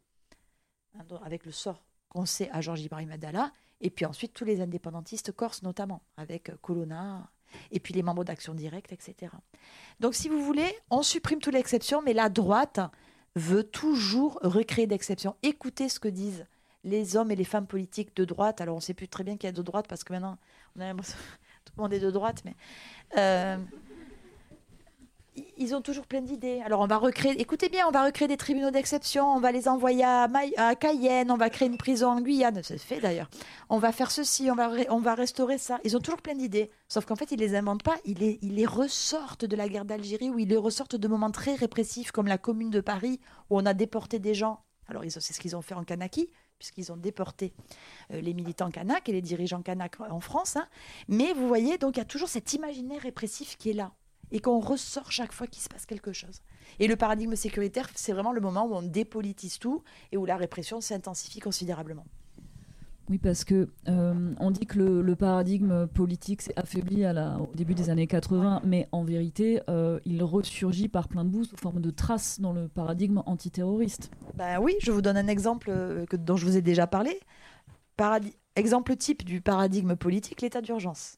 avec le sort qu'on sait à Georges Ibrahim Abdallah, et puis ensuite tous les indépendantistes corses notamment, avec Colonna, et puis les membres d'Action Directe, et cetera. Donc si vous voulez, on supprime toute l'exception, mais la droite veut toujours recréer d'exceptions. Écoutez ce que disent les hommes et les femmes politiques de droite. Alors on ne sait plus très bien qu'il y a de droite, parce que maintenant, on a l'impression que tout le monde est de droite, mais... Euh, ils ont toujours plein d'idées. Alors on va recréer, écoutez bien, on va recréer des tribunaux d'exception, on va les envoyer à, Maï... à Cayenne, on va créer une prison en Guyane, c'est fait d'ailleurs. On va faire ceci, on va, ré... on va restaurer ça. Ils ont toujours plein d'idées, sauf qu'en fait ils les inventent pas, ils les, ils les ressortent de la guerre d'Algérie ou ils les ressortent de moments très répressifs comme la Commune de Paris où on a déporté des gens. Alors c'est ce qu'ils ont fait en Kanaki, puisqu'ils ont déporté euh, les militants kanak et les dirigeants kanak en France. Hein. Mais vous voyez, donc il y a toujours cet imaginaire répressif qui est là et qu'on ressort chaque fois qu'il se passe quelque chose. Et le paradigme sécuritaire, c'est vraiment le moment où on dépolitise tout et où la répression s'intensifie considérablement. Oui, parce que euh, on dit que le, le paradigme politique s'est affaibli à la, au début des années quatre-vingts, mais en vérité, euh, il ressurgit par plein de bouts sous forme de traces dans le paradigme antiterroriste. Ben oui, je vous donne un exemple euh, que, dont je vous ai déjà parlé. Paradi- exemple type du paradigme politique, l'état d'urgence.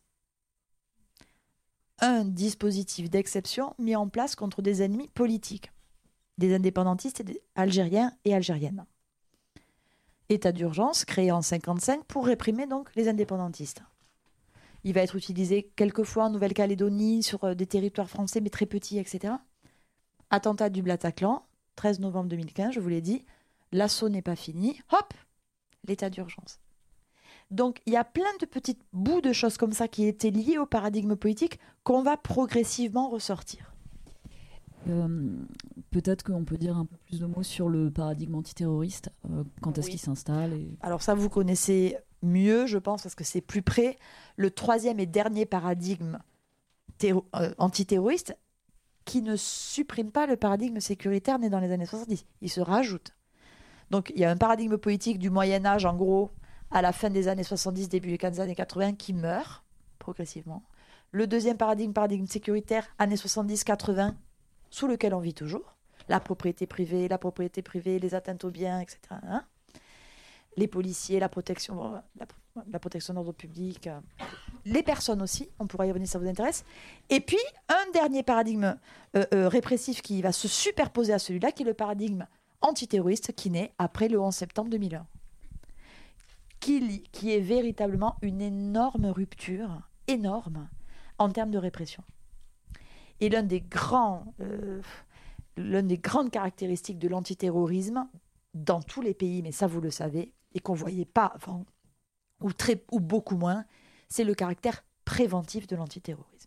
Un dispositif d'exception mis en place contre des ennemis politiques, des indépendantistes et des algériens et algériennes. État d'urgence créé en cinquante-cinq pour réprimer donc les indépendantistes. Il va être utilisé quelquefois en Nouvelle-Calédonie, sur des territoires français mais très petits, et cetera. Attentat du Bataclan, treize novembre deux mille quinze, je vous l'ai dit, l'assaut n'est pas fini, hop, l'état d'urgence. Donc, il y a plein de petits bouts de choses comme ça qui étaient liés au paradigme politique qu'on va progressivement ressortir. Euh, peut-être qu'on peut dire un peu plus de mots sur le paradigme antiterroriste, euh, quand est-ce oui. qu'il s'installe et... Alors ça, vous connaissez mieux, je pense, parce que c'est plus près. Le troisième et dernier paradigme terro- euh, antiterroriste qui ne supprime pas le paradigme sécuritaire né dans les années soixante-dix. Il se rajoute. Donc, il y a un paradigme politique du Moyen-Âge, en gros, à la fin des années soixante-dix, début des années quatre-vingts, qui meurt progressivement. Le deuxième paradigme, paradigme sécuritaire, années soixante-dix quatre-vingts, sous lequel on vit toujours. la propriété privée, la propriété privée, les atteintes aux biens, et cetera. Hein, les policiers, la protection, bon, la, la protection d'ordre public, euh, les personnes aussi, on pourra y revenir si ça vous intéresse. Et puis, un dernier paradigme euh, euh, répressif qui va se superposer à celui-là, qui est le paradigme antiterroriste qui naît après le onze septembre deux mille un. Qui, qui est véritablement une énorme rupture, énorme, en termes de répression. Et l'un des grands, euh, l'une des grandes caractéristiques de l'antiterrorisme, dans tous les pays, mais ça vous le savez, et qu'on ne voyait pas, enfin, ou, très, ou beaucoup moins, c'est le caractère préventif de l'antiterrorisme.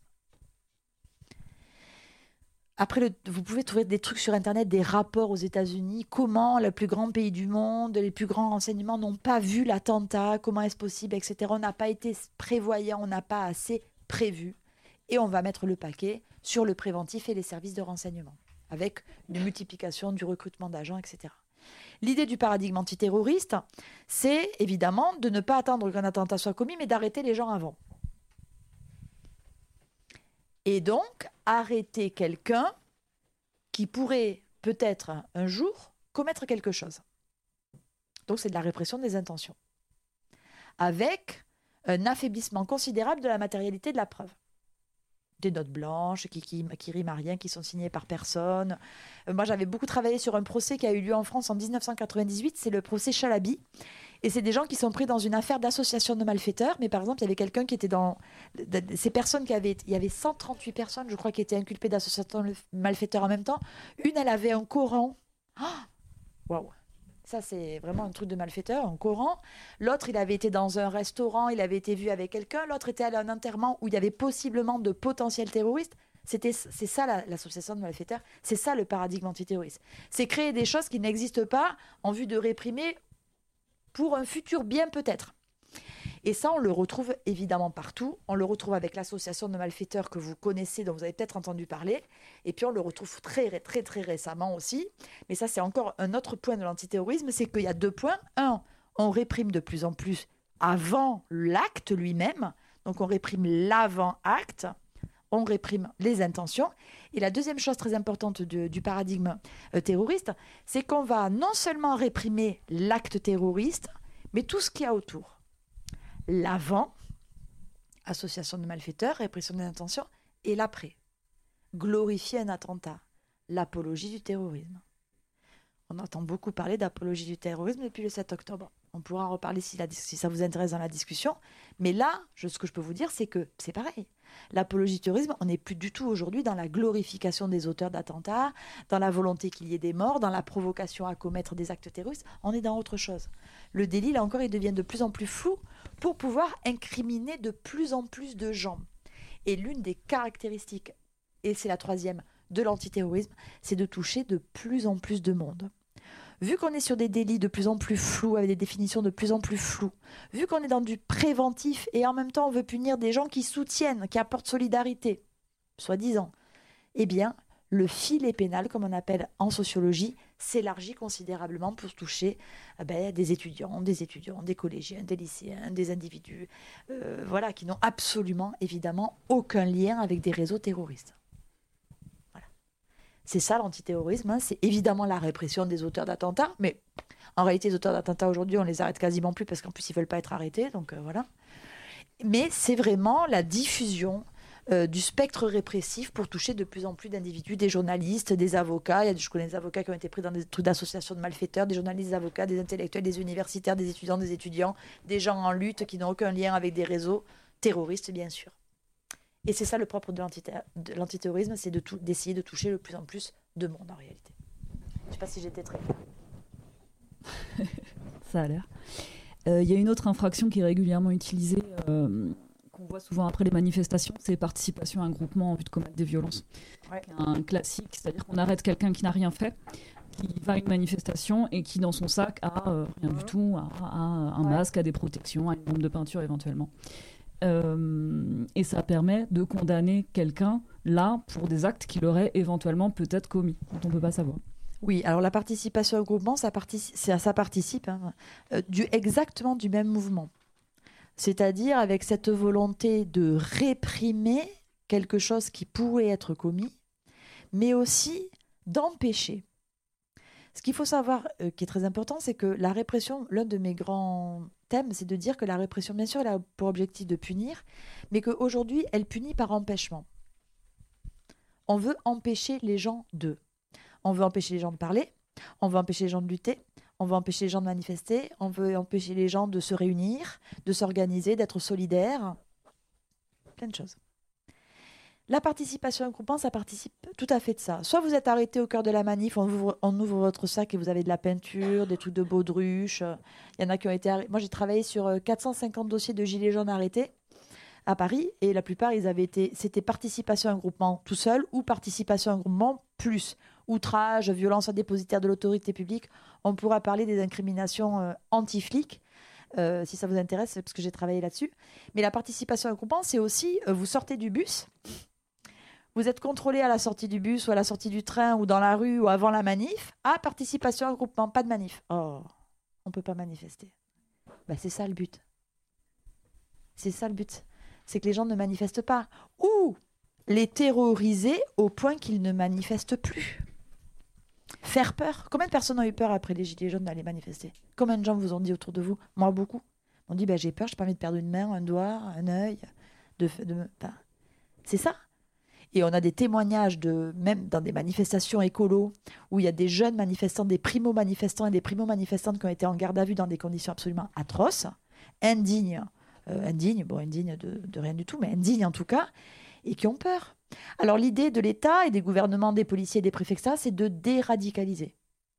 Après, le, vous pouvez trouver des trucs sur Internet, des rapports aux États-Unis, comment le plus grand pays du monde, les plus grands renseignements n'ont pas vu l'attentat, comment est-ce possible, et cetera. On n'a pas été prévoyant, on n'a pas assez prévu. Et on va mettre le paquet sur le préventif et les services de renseignement, avec une multiplication du recrutement d'agents, et cetera. L'idée du paradigme antiterroriste, c'est évidemment de ne pas attendre qu'un attentat soit commis, mais d'arrêter les gens avant. Et donc, arrêter quelqu'un qui pourrait peut-être un jour commettre quelque chose. Donc, c'est de la répression des intentions. Avec un affaiblissement considérable de la matérialité de la preuve. Des notes blanches qui, qui, qui riment à rien, qui sont signées par personne. Euh, moi, j'avais beaucoup travaillé sur un procès qui a eu lieu en France en dix-neuf cent quatre-vingt-dix-huit, c'est le procès Chalabi. Et c'est des gens qui sont pris dans une affaire d'association de malfaiteurs. Mais par exemple, il y avait quelqu'un qui était dans... Ces personnes qui avaient... Il y avait cent trente-huit personnes, je crois, qui étaient inculpées d'association de malfaiteurs en même temps. Une, elle avait un Coran. Waouh! Ça, c'est vraiment un truc de malfaiteur, un Coran. L'autre, il avait été dans un restaurant, il avait été vu avec quelqu'un. L'autre était allé à un enterrement où il y avait possiblement de potentiels terroristes. C'était, c'est ça la, l'association de malfaiteurs. C'est ça le paradigme antiterroriste. C'est créer des choses qui n'existent pas en vue de réprimer pour un futur bien peut-être. Et ça, on le retrouve évidemment partout. On le retrouve avec l'association de malfaiteurs que vous connaissez, dont vous avez peut-être entendu parler. Et puis, on le retrouve très, très, très récemment aussi. Mais ça, c'est encore un autre point de l'antiterrorisme, c'est qu'il y a deux points. Un, on réprime de plus en plus avant l'acte lui-même. Donc, on réprime l'avant-acte. On réprime les intentions. Et la deuxième chose très importante de, du paradigme euh, terroriste, c'est qu'on va non seulement réprimer l'acte terroriste, mais tout ce qu'il y a autour. L'avant, association de malfaiteurs, répression des intentions, et l'après, glorifier un attentat, l'apologie du terrorisme. On entend beaucoup parler d'apologie du terrorisme depuis le sept octobre. On pourra en reparler si, la, si ça vous intéresse dans la discussion. Mais là, je, ce que je peux vous dire, c'est que c'est pareil. L'apologie du terrorisme, on n'est plus du tout aujourd'hui dans la glorification des auteurs d'attentats, dans la volonté qu'il y ait des morts, dans la provocation à commettre des actes terroristes. On est dans autre chose. Le délit, là encore, il devient de plus en plus flou pour pouvoir incriminer de plus en plus de gens. Et l'une des caractéristiques, et c'est la troisième, de l'antiterrorisme, c'est de toucher de plus en plus de monde. Vu qu'on est sur des délits de plus en plus flous, avec des définitions de plus en plus floues, vu qu'on est dans du préventif et en même temps on veut punir des gens qui soutiennent, qui apportent solidarité, soi-disant, eh bien, le filet pénal, comme on appelle en sociologie, s'élargit considérablement pour toucher eh ben, des étudiants, des étudiants, des collégiens, des lycéens, des individus, euh, voilà, qui n'ont absolument, évidemment, aucun lien avec des réseaux terroristes. C'est ça l'antiterrorisme, hein. C'est évidemment la répression des auteurs d'attentats, mais en réalité les auteurs d'attentats aujourd'hui on les arrête quasiment plus parce qu'en plus ils veulent pas être arrêtés, donc euh, voilà. Mais c'est vraiment la diffusion euh, du spectre répressif pour toucher de plus en plus d'individus, des journalistes, des avocats. Il y a, je connais des avocats qui ont été pris dans des trucs d'associations de malfaiteurs, des journalistes, des avocats, des intellectuels, des universitaires, des étudiants, des étudiants, des gens en lutte qui n'ont aucun lien avec des réseaux terroristes bien sûr. Et c'est ça le propre de, de l'antiterrorisme, c'est de tout, d'essayer de toucher le plus en plus de monde en réalité. Je ne sais pas si j'étais très claire. Ça a l'air. Il euh, y a une autre infraction qui est régulièrement utilisée, euh, qu'on voit souvent après les manifestations, c'est participation à un groupement en vue de commettre des violences. Ouais. Un classique, c'est-à-dire qu'on arrête quelqu'un qui n'a rien fait, qui va à une manifestation et qui dans son sac a euh, rien mmh. du tout, a, a un ouais. masque, a des protections, a une bombe de peinture éventuellement. Euh, et ça permet de condamner quelqu'un là pour des actes qu'il aurait éventuellement peut-être commis, dont on ne peut pas savoir. Oui, alors la participation au groupement, ça participe, ça participe hein, euh, du, exactement du même mouvement. C'est-à-dire avec cette volonté de réprimer quelque chose qui pourrait être commis, mais aussi d'empêcher. Ce qu'il faut savoir, euh, qui est très important, c'est que la répression, l'un de mes grands thèmes, c'est de dire que la répression, bien sûr, elle a pour objectif de punir, mais qu'aujourd'hui, elle punit par empêchement. On veut empêcher les gens de. On veut empêcher les gens de parler, on veut empêcher les gens de lutter, on veut empêcher les gens de manifester, on veut empêcher les gens de se réunir, de s'organiser, d'être solidaires. Plein de choses. La participation à un groupement, ça participe tout à fait de ça. Soit vous êtes arrêté au cœur de la manif, on ouvre, on ouvre votre sac et vous avez de la peinture, des trucs de baudruche. Il y en a qui ont été arrêtés. Moi, j'ai travaillé sur quatre cent cinquante dossiers de gilets jaunes arrêtés à Paris et la plupart, ils avaient été, c'était participation à un groupement tout seul ou participation à un groupement plus outrage, violence à dépositaire de l'autorité publique. On pourra parler des incriminations euh, anti-flics. Euh, si ça vous intéresse, parce que j'ai travaillé là-dessus. Mais la participation à un groupement, c'est aussi, euh, vous sortez du bus, vous êtes contrôlé à la sortie du bus ou à la sortie du train ou dans la rue ou avant la manif. Ah, participation à un groupement, pas de manif. Oh, on ne peut pas manifester. Ben, c'est ça le but. C'est ça le but. C'est que les gens ne manifestent pas. Ou les terroriser au point qu'ils ne manifestent plus. Faire peur. Combien de personnes ont eu peur après les gilets jaunes d'aller manifester? Combien de gens vous ont dit autour de vous? Moi, beaucoup. On dit, ben, j'ai peur, je n'ai pas envie de perdre une main, un doigt, un œil. De, de, ben, c'est ça. Et on a des témoignages, de, même dans des manifestations écolo, où il y a des jeunes manifestants, des primo-manifestants et des primo-manifestantes qui ont été en garde à vue dans des conditions absolument atroces, indignes, euh, indignes, bon, indignes de, de rien du tout, mais indignes en tout cas, et qui ont peur. Alors l'idée de l'État et des gouvernements, des policiers et des préfets, ça, c'est de déradicaliser.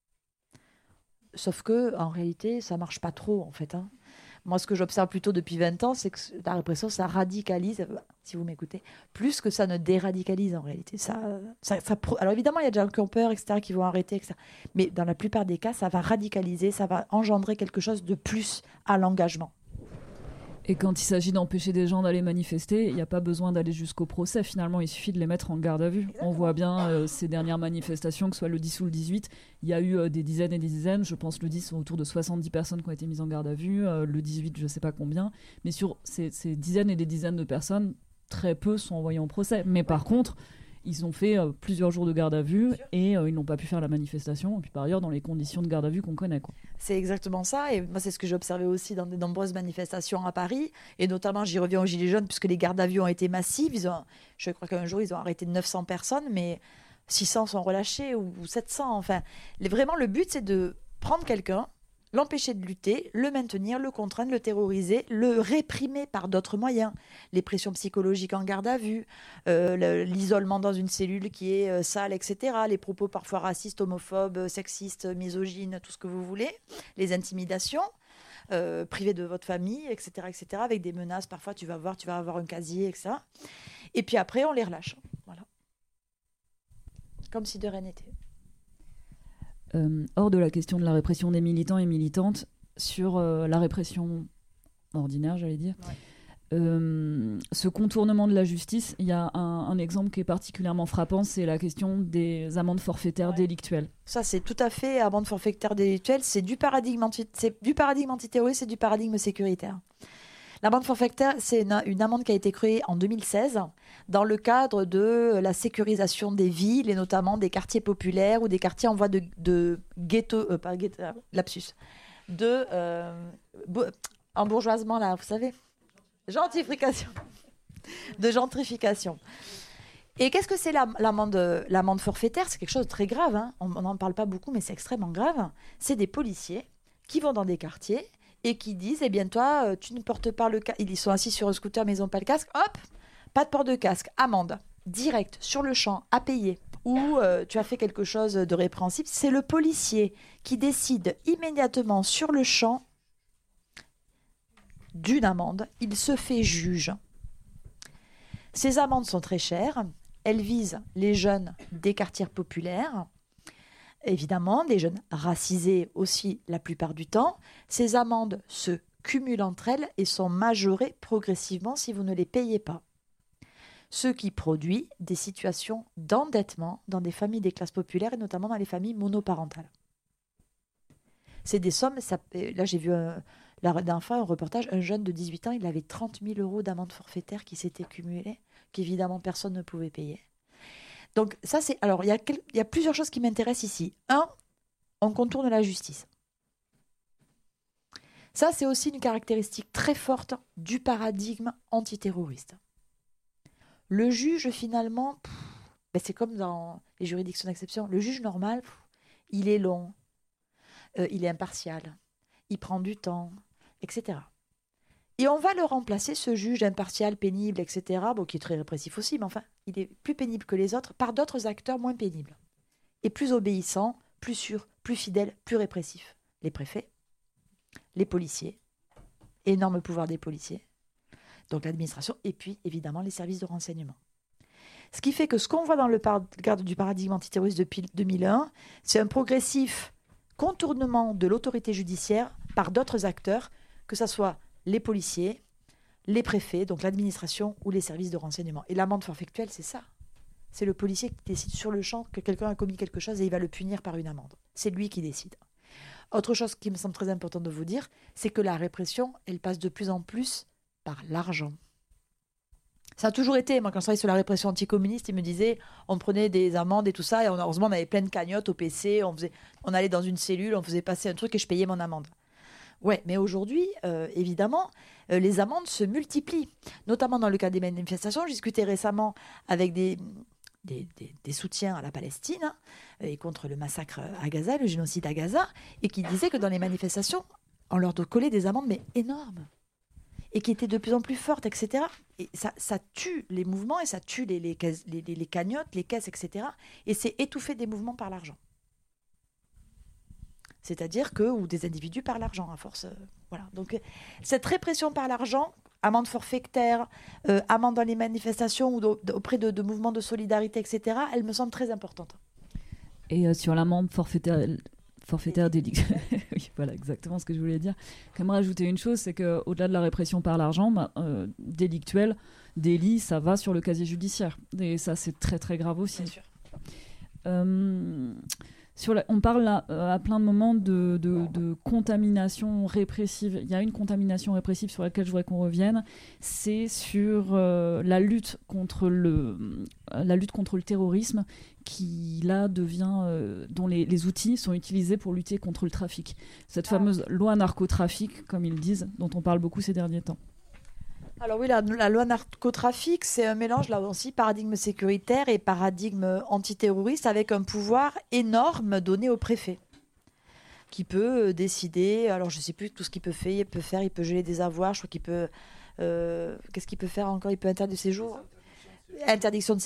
Sauf que en réalité, ça ne marche pas trop, en fait. Hein. Moi, ce que j'observe plutôt depuis vingt ans, c'est que la répression, ça radicalise, si vous m'écoutez, plus que ça ne déradicalise en réalité. Ça, ça, ça pro... Alors évidemment, il y a des gens qui ont peur, et cetera, qui vont arrêter, et cetera. Mais dans la plupart des cas, ça va radicaliser, ça va engendrer quelque chose de plus à l'engagement. Et quand il s'agit d'empêcher des gens d'aller manifester, il n'y a pas besoin d'aller jusqu'au procès. Finalement, il suffit de les mettre en garde à vue. Exactement. On voit bien euh, ces dernières manifestations, que ce soit le dix ou le dix-huit, il y a eu euh, des dizaines et des dizaines. Je pense le dix, sont autour de soixante-dix personnes qui ont été mises en garde à vue. Euh, le dix-huit, je ne sais pas combien. Mais sur ces, ces dizaines et des dizaines de personnes, très peu sont envoyés en procès. Mais par contre, ils ont fait euh, plusieurs jours de garde à vue et euh, ils n'ont pas pu faire la manifestation. Et puis par ailleurs, dans les conditions de garde à vue qu'on connaît, quoi. C'est exactement ça. Et moi, c'est ce que j'ai observé aussi dans de nombreuses manifestations à Paris. Et notamment, j'y reviens aux Gilets jaunes, puisque les gardes à vue ont été massives. Ils ont, je crois qu'un jour, ils ont arrêté neuf cents personnes, mais six cents sont relâchés ou sept cents. Enfin, les, vraiment, le but, c'est de prendre quelqu'un, l'empêcher de lutter, le maintenir, le contraindre, le terroriser, le réprimer par d'autres moyens. Les pressions psychologiques en garde à vue, euh, le, l'isolement dans une cellule qui est euh, sale, et cetera. Les propos parfois racistes, homophobes, sexistes, misogynes, tout ce que vous voulez. Les intimidations, euh, privées de votre famille, et cetera, et cetera. Avec des menaces, parfois tu vas voir, tu vas avoir un casier, et cetera. Et puis après, on les relâche. Voilà. Comme si de rien n'était. Euh, hors de la question de la répression des militants et militantes, sur euh, la répression ordinaire, j'allais dire, ouais. euh, ce contournement de la justice, il y a un, un exemple qui est particulièrement frappant, c'est la question des amendes forfaitaires ouais. délictuelles. Ça, c'est tout à fait, amende forfaitaire délictuelle, c'est du paradigme, anti- c'est du paradigme antiterroriste, c'est du paradigme sécuritaire. L'amende forfaitaire, c'est une, une amende qui a été créée en deux mille seize dans le cadre de la sécurisation des villes et notamment des quartiers populaires ou des quartiers en voie de, de ghetto, euh, pas ghetto, lapsus, de euh, embourgeoisement là, vous savez, gentrification, de gentrification. Et qu'est-ce que c'est la, l'amende, l'amende forfaitaire? C'est quelque chose de très grave, hein. On n'en parle pas beaucoup, mais c'est extrêmement grave. C'est des policiers qui vont dans des quartiers et qui disent, eh bien toi, tu ne portes pas le casque. Ils sont assis sur un scooter, mais ils n'ont pas le casque. Hop, pas de port de casque. Amende, directe, sur le champ, à payer. Ou euh, tu as fait quelque chose de répréhensible. C'est le policier qui décide immédiatement sur le champ d'une amende. Il se fait juge. Ces amendes sont très chères. Elles visent les jeunes des quartiers populaires. Évidemment, des jeunes racisés aussi la plupart du temps. Ces amendes se cumulent entre elles et sont majorées progressivement si vous ne les payez pas. Ce qui produit des situations d'endettement dans des familles des classes populaires et notamment dans les familles monoparentales. C'est des sommes, ça, là j'ai vu un, la dernière fois un reportage, un jeune de dix-huit ans, il avait trente mille euros d'amende forfaitaire qui s'étaient cumulées, qu'évidemment personne ne pouvait payer. Donc ça, c'est... Alors, il y a, quel... il y a plusieurs choses qui m'intéressent ici. Un, on contourne la justice. Ça, c'est aussi une caractéristique très forte du paradigme antiterroriste. Le juge, finalement, pff, ben c'est comme dans les juridictions d'exception. Le juge normal, pff, il est long, euh, il est impartial, il prend du temps, et cetera. Et on va le remplacer, ce juge impartial, pénible, et cetera, bon, qui est très répressif aussi, mais enfin, il est plus pénible que les autres, par d'autres acteurs moins pénibles. Et plus obéissants, plus sûrs, plus fidèles, plus répressifs. Les préfets, les policiers, énorme pouvoir des policiers, donc l'administration, et puis évidemment les services de renseignement. Ce qui fait que ce qu'on voit dans le cadre du paradigme antiterroriste depuis deux mille un, c'est un progressif contournement de l'autorité judiciaire par d'autres acteurs, que ce soit les policiers, les préfets, donc l'administration ou les services de renseignement. Et l'amende forfaituelle, c'est ça. C'est le policier qui décide sur le champ que quelqu'un a commis quelque chose et il va le punir par une amende. C'est lui qui décide. Autre chose qui me semble très important de vous dire, c'est que la répression, elle passe de plus en plus par l'argent. Ça a toujours été, moi quand je travaillais sur la répression anticommuniste, ils me disaient, on prenait des amendes et tout ça, et on, heureusement on avait plein de cagnottes au P C, on, faisait, on allait dans une cellule, on faisait passer un truc et je payais mon amende. Ouais, mais aujourd'hui, euh, évidemment, euh, les amendes se multiplient, notamment dans le cas des manifestations. J'ai discuté récemment avec des, des, des, des soutiens à la Palestine hein, et contre le massacre à Gaza, le génocide à Gaza, et qui disaient que dans les manifestations, on leur collait des amendes mais énormes, et qui étaient de plus en plus fortes, et cetera. Et ça, ça tue les mouvements et ça tue les, les, les, les, les cagnottes, les caisses, et cetera. Et c'est étouffer des mouvements par l'argent. C'est-à-dire que, ou des individus par l'argent, à force. Euh, voilà. Donc, cette répression par l'argent, amende forfaitaire, euh, amende dans les manifestations ou do, auprès de, de mouvements de solidarité, et cetera, elle me semble très importante. Et euh, sur l'amende forfaitaire, forfaitaire délictuelle, oui, voilà exactement ce que je voulais dire. J'aimerais rajouter une chose, c'est qu'au-delà de la répression par l'argent, bah, euh, délictuelle, délit, ça va sur le casier judiciaire. Et ça, c'est très très grave aussi. Bien sûr. Euh, Sur la, on parle à, à plein de moments de, de, de contamination répressive. Il y a une contamination répressive sur laquelle je voudrais qu'on revienne. C'est sur euh, la lutte contre le, la lutte contre le terrorisme, qui là devient, euh, dont les, les outils sont utilisés pour lutter contre le trafic. Cette fameuse loi narcotrafic, comme ils disent, dont on parle beaucoup ces derniers temps. Alors oui, la, la loi narcotrafic, c'est un mélange, là aussi, paradigme sécuritaire et paradigme antiterroriste, avec un pouvoir énorme donné au préfet, qui peut décider, alors je ne sais plus tout ce qu'il peut faire, il peut faire, il peut geler des avoirs, je crois qu'il peut... Euh, qu'est-ce qu'il peut faire encore? Il peut interdire le séjour, interdiction de